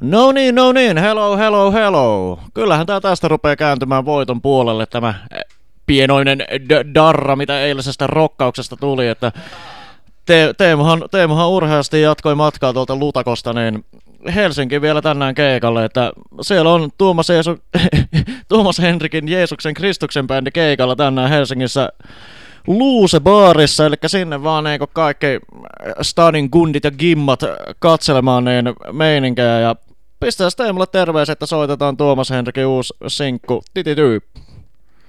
No niin, hello, hello, hello. Kyllähän tää tästä rupeaa kääntymään voiton puolelle tämä pienoinen darra, mitä eilisestä rokkauksesta tuli, että Teemuhan urheasti jatkoi matkaa tuolta Lutakosta, niin Helsinki vielä tänään keikalle, että siellä on Tuomas Henrikin Jeesuksen Kristuksen bändi keikalla tänään Helsingissä Luuse-baarissa, eli sinne vaan niin kaikki stadin gundit ja gimmat katselemaan niin meininkejä, ja pistää Teemulle terveisiä, että soitetaan Tuomas Henrikin uusi sinkku Titityy.